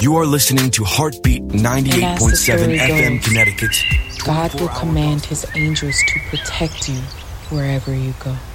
You are listening to Heartbeat 98.7 FM Connecticut. God will command his angels to protect you wherever you go.